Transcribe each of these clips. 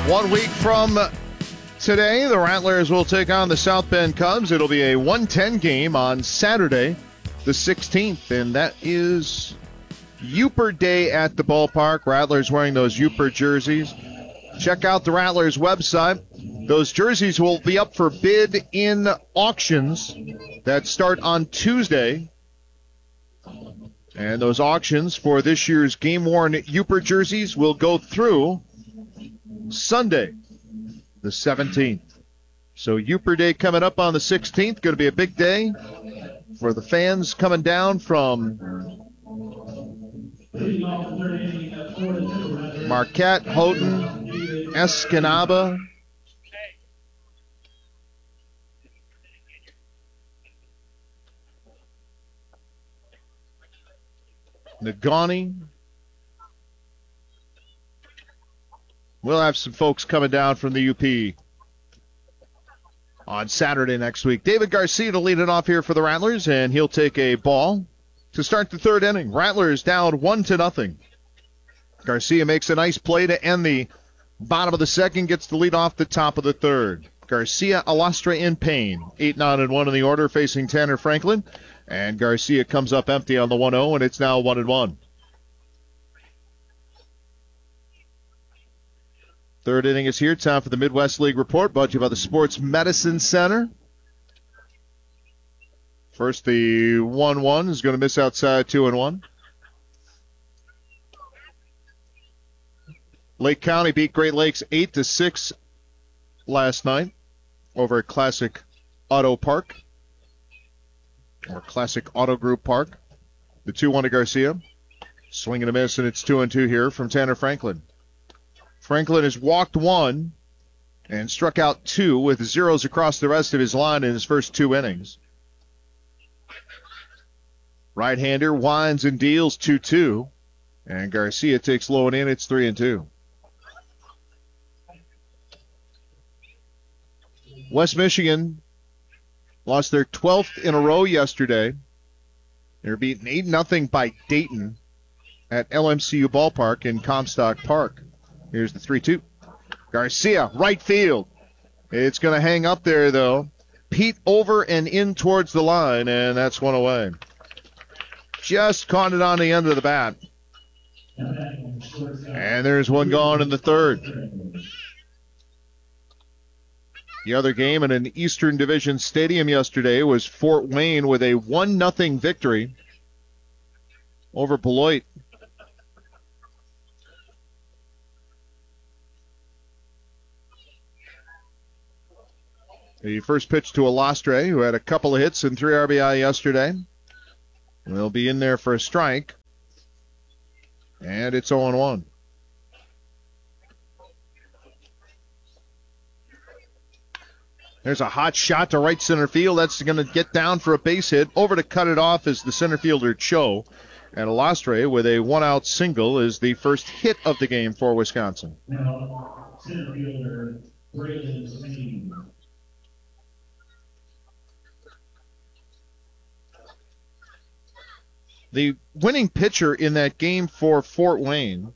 1 week from today, the Rattlers will take on the South Bend Cubs. It'll be a 1:10 game on Saturday, the 16th, and that is Yooper Day at the ballpark. Rattlers wearing those Yooper jerseys. Check out the Rattlers website. Those jerseys will be up for bid in auctions that start on Tuesday. And those auctions for this year's game-worn Yooper jerseys will go through Sunday, the 17th. So Yooper Day coming up on the 16th. Going to be a big day for the fans coming down from Marquette, Houghton, Escanaba. Negaunee. We'll have some folks coming down from the UP on Saturday next week. David Garcia to lead it off here for the Rattlers, and he'll take a ball to start the third inning. Rattlers down 1-0. Garcia makes a nice play to end the bottom of the second, gets the lead off the top of the third. Garcia, Alastre, and Payne, 8-9-1 in the order, facing Tanner Franklin. And Garcia comes up empty on the 1-0, and it's now 1-1. Third inning is here. Time for the Midwest League Report, brought to you by the Sports Medicine Center. First, the 1-1 is going to miss outside 2-1. Lake County beat Great Lakes 8-6 last night over at Classic Auto Park, or Classic Auto Group Park. The 2-1 to Garcia. Swing and a miss, and it's 2-2 here from Tanner Franklin. Franklin has walked one and struck out two with zeros across the rest of his line in his first two innings. Right-hander winds and deals 2-2, and Garcia takes low and in. It's 3-2. West Michigan lost their 12th in a row yesterday. They were beaten 8-0 by Dayton at LMCU Ballpark in Comstock Park. Here's the 3-2. Garcia, right field. It's going to hang up there, though. Pete over and in towards the line, and that's one away. Just caught it on the end of the bat. And there's one gone in the third. The other game in an Eastern Division stadium yesterday was Fort Wayne with a 1-0 victory over Beloit. The first pitch to Alastre, who had a couple of hits and 3 RBI yesterday. Will be in there for a strike. And it's 0-1. There's a hot shot to right center field. That's going to get down for a base hit. Over to cut it off is the center fielder, Cho. And Alastre, with a one-out single, is the first hit of the game for Wisconsin. Now, center fielder, Braden Steen. The winning pitcher in that game for Fort Wayne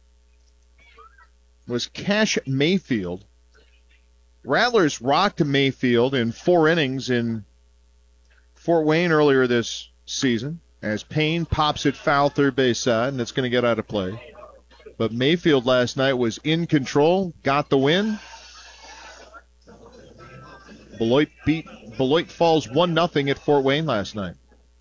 was Cash Mayfield. Rattlers rocked Mayfield in 4 innings in Fort Wayne earlier this season as Payne pops it foul third base side, and it's going to get out of play. But Mayfield last night was in control, got the win. Beloit falls 1-0 at Fort Wayne last night.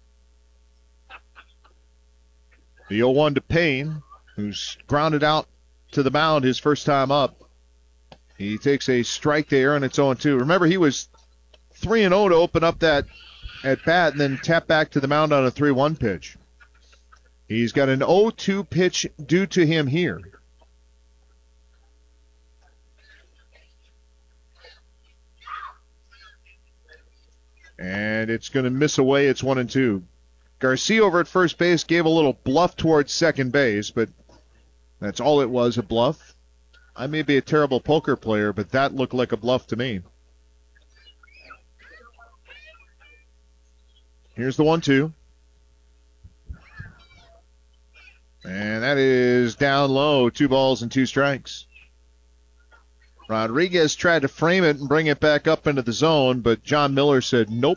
The 0-1 to Payne, who's grounded out to the mound his first time up. He takes a strike there, and it's 0-2. Remember, he was 3-0 to open up that at bat and then tap back to the mound on a 3-1 pitch. He's got an 0-2 pitch due to him here. And it's going to miss away. It's 1-2. Garcia over at first base gave a little bluff towards second base, but that's all it was, a bluff. I may be a terrible poker player, but that looked like a bluff to me. Here's the 1-2. And that is down low, 2 balls and 2 strikes. Rodriguez tried to frame it and bring it back up into the zone, but John Miller said nope.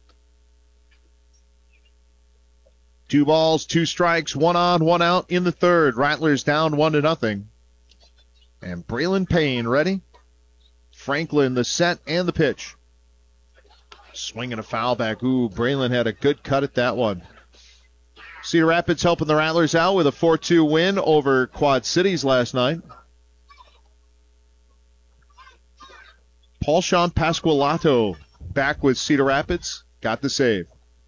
2 balls, 2 strikes, 1 on, 1 out in the third. Rattlers down 1-0. And Braylon Payne ready. Franklin the set and the pitch. Swinging a foul back. Ooh, Braylon had a good cut at that one. Cedar Rapids helping the Rattlers out with a 4-2 win over Quad Cities last night. Paul-Sean Pasqualato back with Cedar Rapids. Got the save.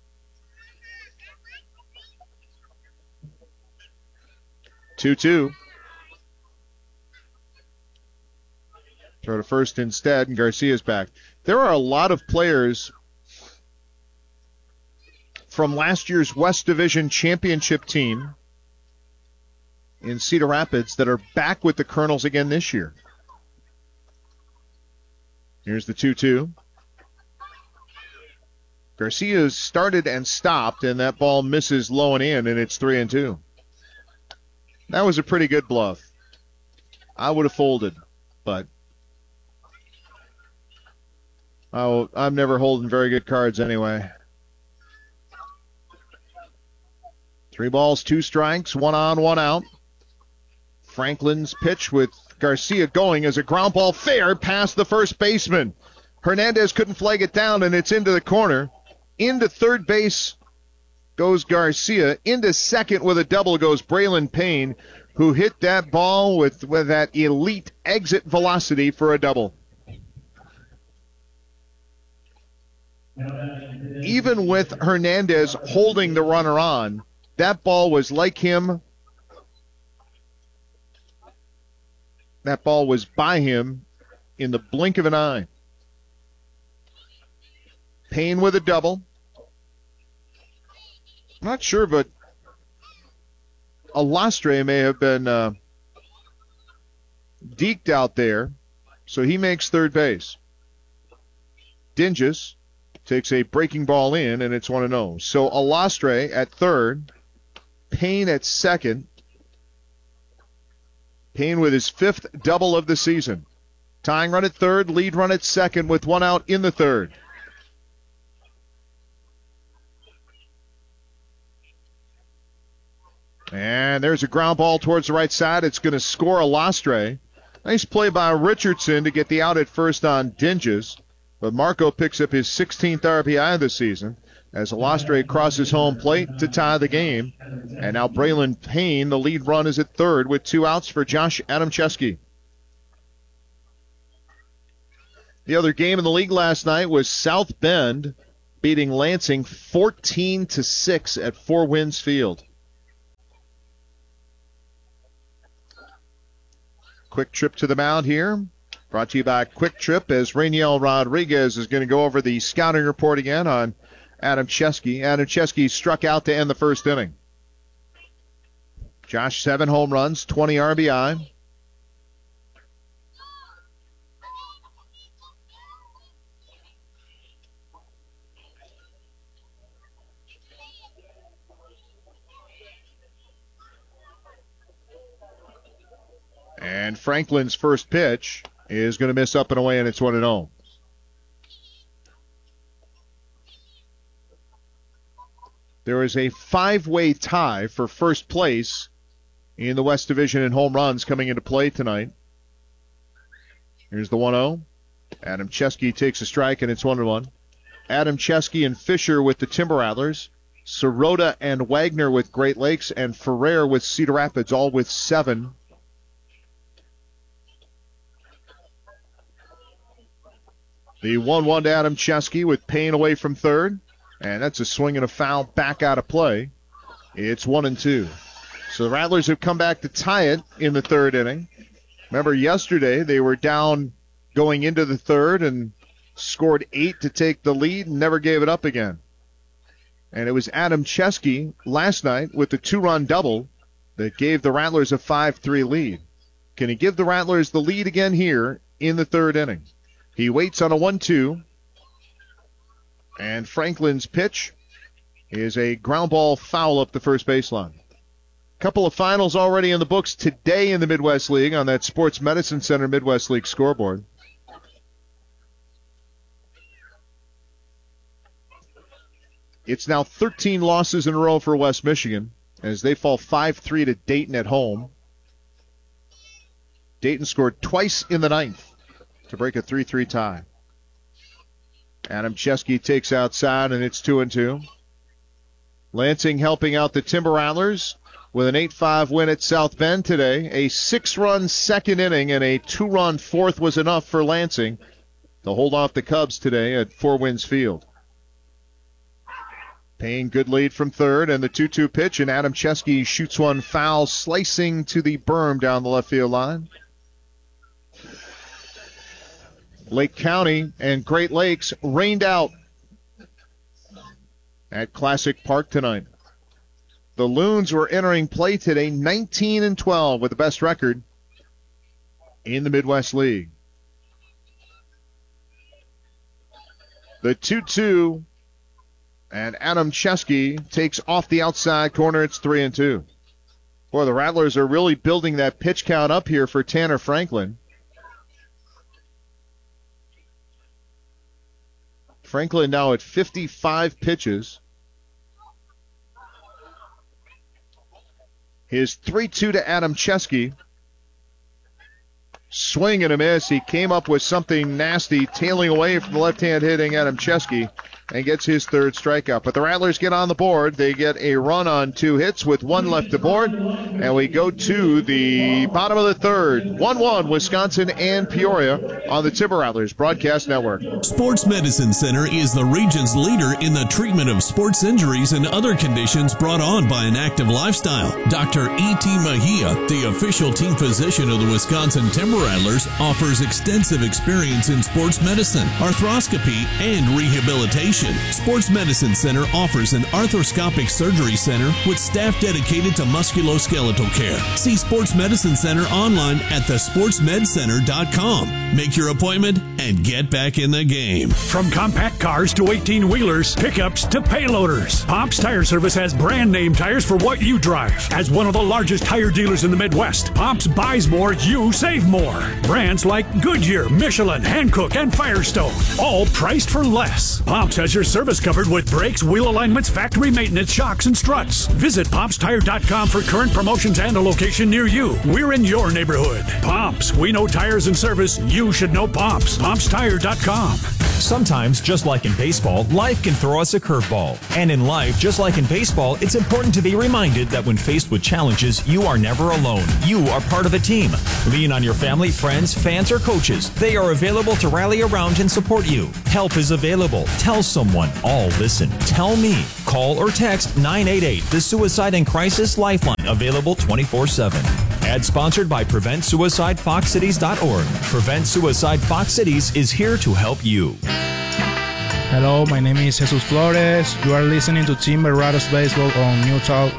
2-2. Throw to first instead, and Garcia's back. There are a lot of players from last year's West Division championship team in Cedar Rapids that are back with the Colonels again this year. Here's the 2-2. Garcia started and stopped, and that ball misses low and in, and it's 3-2. That was a pretty good bluff. I would have folded, but I'm never holding very good cards anyway. 3 balls, 2 strikes, 1 on, 1 out. Franklin's pitch with Garcia going as a ground ball fair past the first baseman. Hernandez couldn't flag it down, and it's into the corner. Into third base goes Garcia. Into second with a double goes Braylon Payne, who hit that ball with that elite exit velocity for a double. Even with Hernandez holding the runner on, that ball was like him. That ball was by him in the blink of an eye. Payne with a double. I'm not sure, but Alastre may have been deked out there, so he makes third base. Dinges takes a breaking ball in, and it's 1-0. So Alastre at third, Payne at second. Payne with his 5th double of the season. Tying run at third, lead run at second with 1 out in the third. And there's a ground ball towards the right side. It's going to score Alastre. Nice play by Richardson to get the out at first on Dinges. But Marco picks up his 16th RBI this season as Alastre crosses home plate to tie the game. And now Braylon Payne, the lead run, is at third with 2 outs for Josh Adamczewski. The other game in the league last night was South Bend beating Lansing 14-6 at Four Winds Field. Quick Trip to the mound here. Brought to you by Quick Trip as Rainiel Rodriguez is going to go over the scouting report again on Adamczewski. Adamczewski struck out to end the first inning. Josh, 7 home runs, 20 RBI. And Franklin's first pitch is going to miss up and away, and it's 1-0. There is a 5-way tie for first place in the West Division in home runs coming into play tonight. Here's the 1-0. Adamczewski takes a strike, and it's 1-1. Adamczewski and Fisher with the Timber Rattlers. Sirota and Wagner with Great Lakes, and Ferrer with Cedar Rapids, all with 7. The 1-1 to Adamczewski with Payne away from third. And that's a swing and a foul back out of play. It's 1-2. So the Rattlers have come back to tie it in the third inning. Remember yesterday they were down going into the third and scored 8 to take the lead and never gave it up again. And it was Adamczewski last night with the 2-run double that gave the Rattlers a 5-3 lead. Can he give the Rattlers the lead again here in the third inning? He waits on a 1-2. And Franklin's pitch is a ground ball foul up the first baseline. Couple of finals already in the books today in the Midwest League on that Sports Medicine Center Midwest League scoreboard. It's now 13 losses in a row for West Michigan as they fall 5-3 to Dayton at home. Dayton scored twice in the ninth to break a 3-3 tie. Adam Chesky takes outside, and it's 2-2. Lansing helping out the Timber Rattlers with an 8-5 win at South Bend today. A 6-run second inning and a 2-run fourth was enough for Lansing to hold off the Cubs today at Four Winds Field. Payne, good lead from third, and the 2-2 pitch, and Adam Chesky shoots one foul, slicing to the berm down the left field line. Lake County and Great Lakes rained out at Classic Park tonight. The Loons were entering play today 19-12 with the best record in the Midwest League. The 2-2, and Adam Chesky takes off the outside corner. It's 3-2. Boy, the Rattlers are really building that pitch count up here for Tanner Franklin. Franklin now at 55 pitches. His 3-2 to Adam Chesky. Swing and a miss. He came up with something nasty, tailing away from the left-hand hitting Adam Chesky, and gets his third strikeout. But the Rattlers get on the board. They get a run on 2 hits with 1 left to board. And we go to the bottom of the third. 1-1, Wisconsin and Peoria on the Timber Rattlers Broadcast Network. Sports Medicine Center is the region's leader in the treatment of sports injuries and other conditions brought on by an active lifestyle. Dr. E.T. Mejia, the official team physician of the Wisconsin Timber Rattlers, offers extensive experience in sports medicine, arthroscopy, and rehabilitation. Sports Medicine Center offers an arthroscopic surgery center with staff dedicated to musculoskeletal care. See Sports Medicine Center online at thesportsmedcenter.com. Make your appointment and get back in the game. From compact cars to 18-wheelers, pickups to payloaders, Pops Tire Service has brand name tires for what you drive. As one of the largest tire dealers in the Midwest, Pops buys more, you save more. Brands like Goodyear, Michelin, Hankook, and Firestone, all priced for less. Pops has your service covered with brakes, wheel alignments, factory maintenance, shocks, and struts. Visit PopsTire.com for current promotions and a location near you. We're in your neighborhood. Pops, we know tires and service. You should know Pops. PopsTire.com. Sometimes, just like in baseball, life can throw us a curveball. And in life, just like in baseball, it's important to be reminded that when faced with challenges, you are never alone. You are part of a team. Lean on your family, friends, fans, or coaches. They are available to rally around and support you. Help is available. Tell someone. All listen. Tell me. Call or text 988, the Suicide and Crisis Lifeline, available 24/7. Ad sponsored by PreventSuicideFoxCities.org. Prevent Suicide Fox Cities is here to help you. Hello, my name is Jesus Flores. You are listening to Timber Rattlers Baseball on New Talk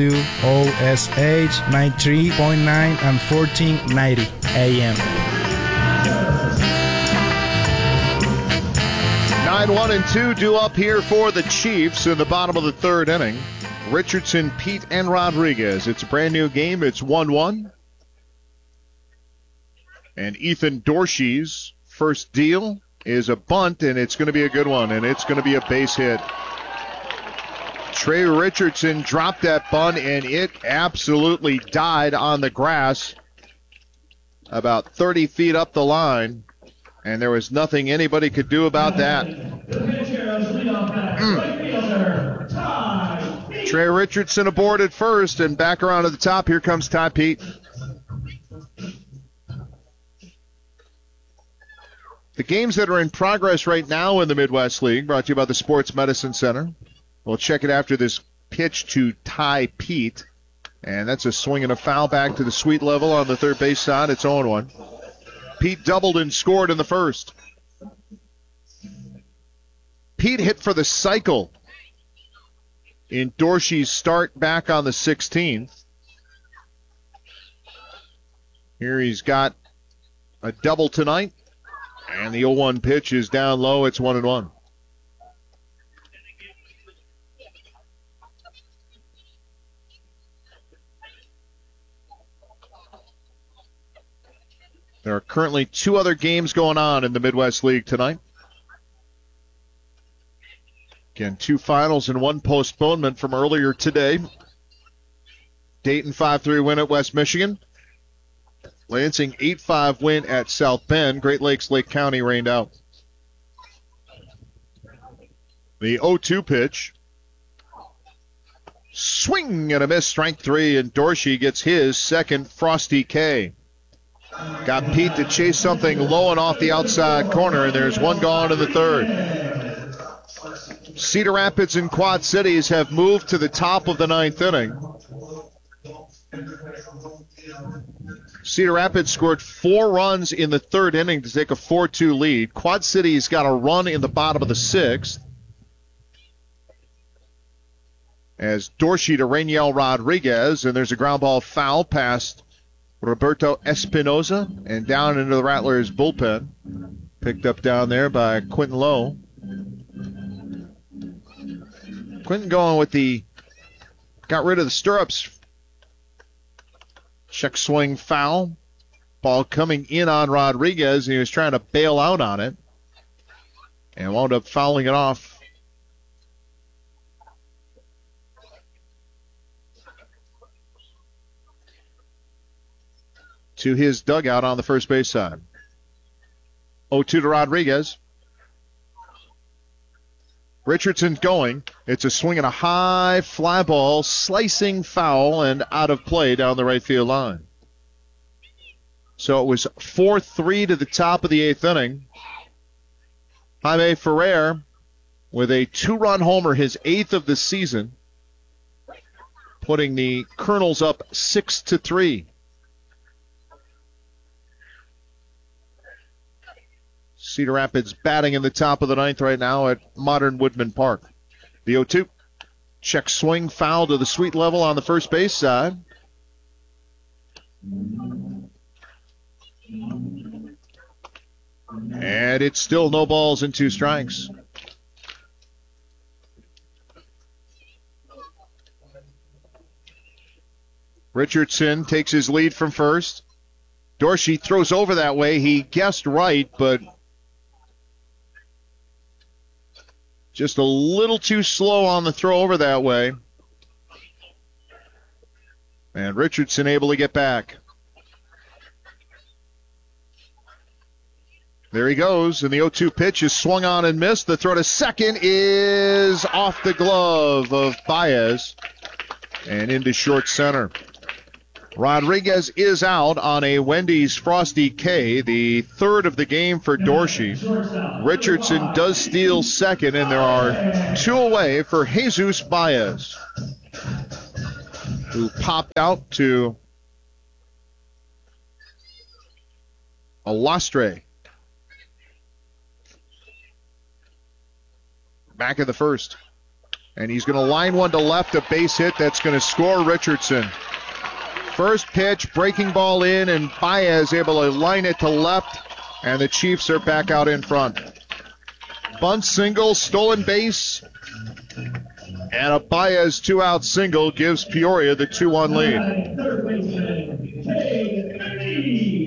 WOSH 93.9 and 1490 AM. 9-1-2 due up here for the Chiefs in the bottom of the third inning. Richardson, Pete, and Rodriguez. It's a brand new game. It's 1-1. And Ethan Dorsey's first deal is a bunt, and it's going to be a good one, and it's going to be a base hit. Trey Richardson dropped that bunt, and it absolutely died on the grass about 30 feet up the line, and there was nothing anybody could do about that. Trey Richardson aboard at first, and back around to the top. Here comes Ty Pete. The games that are in progress right now in the Midwest League, brought to you by the Sports Medicine Center. We'll check it after this pitch to Ty Pete. And that's a swing and a foul back to the sweet level on the third base side. It's 0-1. Pete doubled and scored in the first. Pete hit for the cycle in Dorsey's start back on the 16th. Here he's got a double tonight. And the 0-1 pitch is down low. It's 1-1. There are currently 2 other games going on in the Midwest League tonight. Again, 2 finals and 1 postponement from earlier today. Dayton 5-3 win at West Michigan. Lansing 8-5 win at South Bend. Great Lakes, Lake County rained out. The 0-2 pitch. Swing and a miss, strike 3, and Dorsey gets his second Frosty K. Got Pete to chase something low and off the outside corner, and there's 1 gone in the 3rd. Cedar Rapids and Quad Cities have moved to the top of the 9th inning. Cedar Rapids scored 4 runs in the 3rd inning to take a 4-2 lead. Quad Cities got a run in the bottom of the 6th. As Dorsey to Rainiel Rodriguez, and there's a ground ball foul past Roberto Espinoza and down into the Rattlers bullpen. Picked up down there by Quentin Lowe. Quentin going with got rid of the stirrups. Check swing foul. Ball coming in on Rodriguez, and he was trying to bail out on it and wound up fouling it off. To his dugout on the first base side. 0-2 to Rodriguez. Richardson going. It's a swing and a high fly ball, slicing foul and out of play down the right field line. So it was 4-3 to the top of the 8th inning. Jaime Ferrer with a 2-run homer, his 8th of the season, putting the Colonels up 6-3. Cedar Rapids batting in the top of the 9th right now at Modern Woodman Park. The 0-2. Check swing foul to the sweet level on the first base side. And it's still no balls and 2 strikes. Richardson takes his lead from first. Dorsey throws over that way. He guessed right, but just a little too slow on the throw over that way. And Richardson able to get back. There he goes, and the 0-2 pitch is swung on and missed. The throw to second is off the glove of Baez and into short center. Rodriguez is out on a Wendy's Frosty K, the 3rd of the game for Dorsey. Richardson does steal second, and there are 2 away for Jesus Baez, who popped out to Alastre. Back in the 1st. And he's going to line one to left, a base hit that's going to score Richardson. First pitch, breaking ball in, and Baez able to line it to left, and the Chiefs are back out in front. Bunt single, stolen base, and a Baez 2-out single gives Peoria the 2-1 lead.